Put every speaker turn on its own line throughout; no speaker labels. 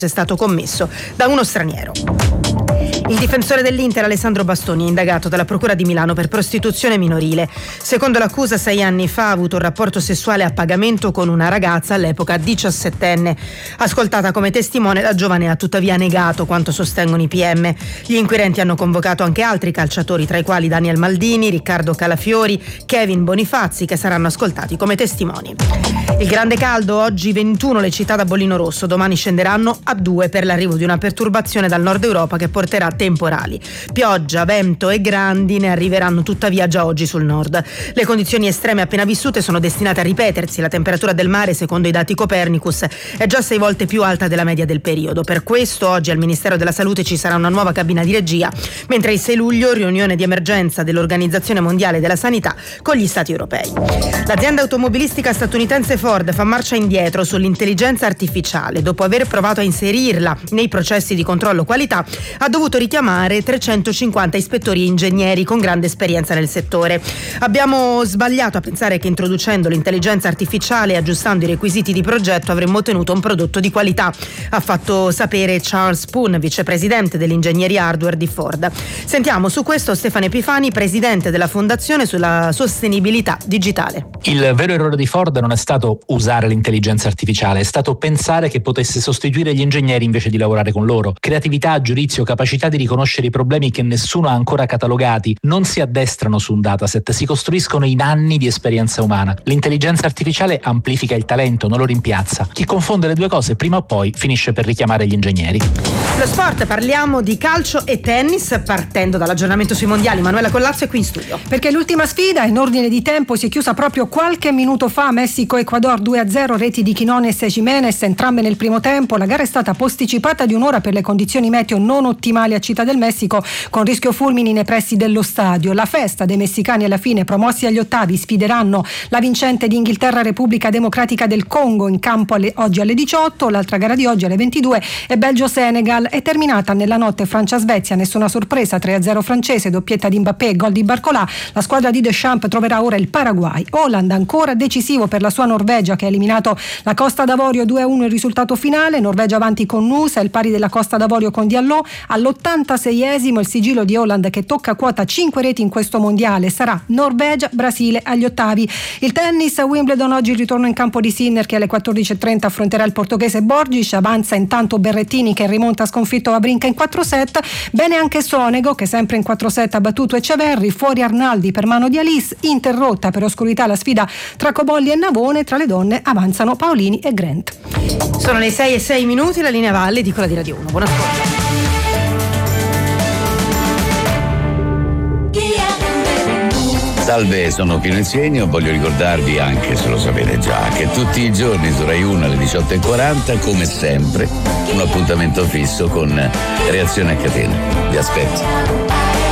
è stato commesso da uno straniero. Il difensore dell'Inter Alessandro Bastoni è indagato dalla Procura di Milano per prostituzione minorile. Secondo l'accusa, 6 anni fa ha avuto un rapporto sessuale a pagamento con una ragazza all'epoca 17enne. Ascoltata come testimone, la giovane ha tuttavia negato quanto sostengono i PM. Gli inquirenti hanno convocato anche altri calciatori, tra i quali Daniel Maldini, Riccardo Calafiori, Kevin Bonifazzi, che saranno ascoltati come testimoni. Il grande caldo, oggi 21 le città da bollino rosso, domani scenderanno a 2 per l'arrivo di una perturbazione dal nord Europa che porterà temporali. Pioggia, vento e grandine arriveranno tuttavia già oggi sul nord. Le condizioni estreme appena vissute sono destinate a ripetersi. La temperatura del mare, secondo i dati Copernicus, è già 6 volte più alta della media del periodo. Per questo oggi al Ministero della Salute ci sarà una nuova cabina di regia, mentre il 6 luglio riunione di emergenza dell'Organizzazione Mondiale della Sanità con gli Stati europei. L'azienda automobilistica statunitense Ford fa marcia indietro sull'intelligenza artificiale. Dopo aver provato a inserirla nei processi di controllo qualità, ha dovuto richiamare 350 ispettori e ingegneri con grande esperienza nel settore. Abbiamo sbagliato a pensare che introducendo l'intelligenza artificiale e aggiustando i requisiti di progetto avremmo ottenuto un prodotto di qualità, ha fatto sapere Charles Poon, vicepresidente dell'ingegneria hardware di Ford. Sentiamo su questo Stefano Epifani, presidente della Fondazione sulla sostenibilità digitale.
Il vero errore di Ford non è stato usare l'intelligenza artificiale, è stato pensare che potesse sostituire gli ingegneri invece di lavorare con loro. Creatività, giudizio, capacità di riconoscere i problemi che nessuno ha ancora catalogati non si addestrano su un dataset, si costruiscono in anni di esperienza umana. L'intelligenza artificiale amplifica il talento, non lo rimpiazza. Chi confonde le due cose prima o poi finisce per richiamare gli ingegneri.
Lo sport, parliamo di calcio e tennis partendo dall'aggiornamento sui mondiali. Manuela Collazzo è qui in studio.
Perché l'ultima sfida in ordine di tempo si è chiusa proprio qualche minuto fa. Messico-Ecuador 2-0, reti di Quinones e Jimenez, entrambe nel primo tempo. La gara è stata posticipata di un'ora per le condizioni meteo non ottimali a Città del Messico, con rischio fulmini nei pressi dello stadio. La festa dei messicani alla fine, promossi agli ottavi, sfideranno la vincente di Inghilterra Repubblica Democratica del Congo in campo oggi alle 18. L'altra gara di oggi alle 22 è Belgio-Senegal. È terminata nella notte Francia-Svezia, nessuna sorpresa, 3-0 francese, doppietta di Mbappé e gol di Barcolà. La squadra di Deschamps troverà ora il Paraguay. Holland ancora decisivo per la sua Norvegia, che ha eliminato la Costa d'Avorio 2-1 il risultato finale. Norvegia avanti con Nusa, il pari della Costa d'Avorio con Diallo. All'86esimo il sigillo di Holland, che tocca quota 5 reti in questo mondiale, sarà Norvegia-Brasile agli ottavi. Il tennis a Wimbledon, oggi il ritorno in campo di Sinner, che alle 14.30 affronterà il portoghese Borges. Avanza intanto Berrettini, che rimonta sconfitto Wawrinka in 4 set. Bene anche Sonego, che sempre in 4 set ha battuto Eceverri. Fuori Arnaldi per mano di Alice. Interrotta per oscurità la sfida tra Cobolli e Navone. Tra le donne avanzano Paolini e Grant.
Sono le 6:06, la linea Valle, edicola di Radio 1. Buon ascolto.
Salve, sono Pino Insegno. Voglio ricordarvi, anche se lo sapete già, che tutti i giorni su Rai 1 alle 18.40, come sempre, un appuntamento fisso con Reazione a Catena. Vi aspetto.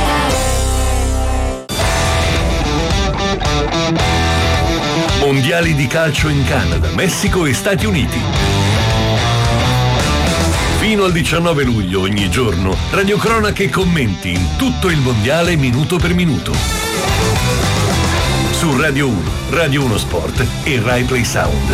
Mondiali di calcio in Canada, Messico e Stati Uniti. Fino al 19 luglio ogni giorno, radiocronache e commenti in tutto il mondiale minuto per minuto. Su Radio 1, Radio 1 Sport e Rai Play Sound.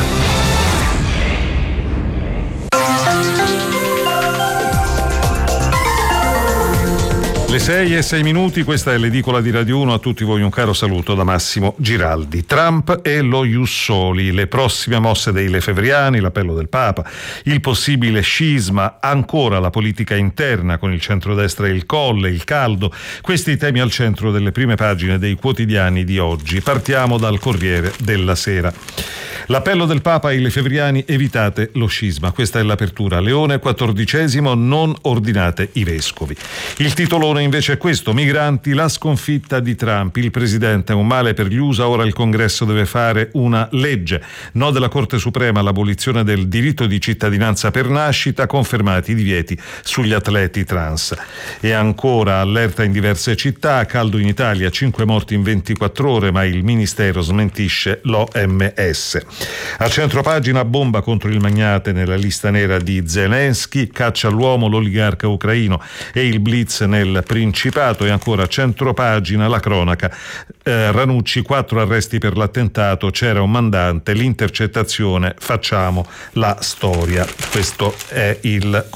Le 6:06, questa è l'edicola di Radio 1. A tutti voi un caro saluto da Massimo Giraldi. Trump e lo Ius Soli, le prossime mosse dei lefebvriani, l'appello del Papa, il possibile scisma, ancora la politica interna con il centrodestra e il Colle, il caldo, questi i temi al centro delle prime pagine dei quotidiani di oggi. Partiamo dal Corriere della Sera. L'appello del Papa ai lefebvriani: evitate lo scisma. Questa è l'apertura. Leone XIV: non ordinate i vescovi. Il titolone invece è questo: migranti, la sconfitta di Trump. Il presidente è un male per gli USA, ora il Congresso deve fare una legge. No della Corte Suprema all'abolizione del diritto di cittadinanza per nascita, confermati i divieti sugli atleti trans. E ancora allerta in diverse città, caldo in Italia, 5 morti in 24 ore, ma il ministero smentisce l'OMS. A centropagina: bomba contro il magnate nella lista nera di Zelensky, caccia all'uomo l'oligarca ucraino, e il blitz nel Principato. E ancora centropagina, la cronaca. Ranucci, 4 arresti per l'attentato, c'era un mandante, l'intercettazione, facciamo la storia. Questo è il